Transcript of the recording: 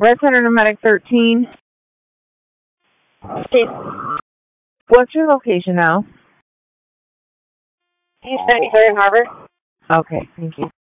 Red Center Nomadic 13. Okay. What's your location now? East Victoria Harbor. Okay, thank you.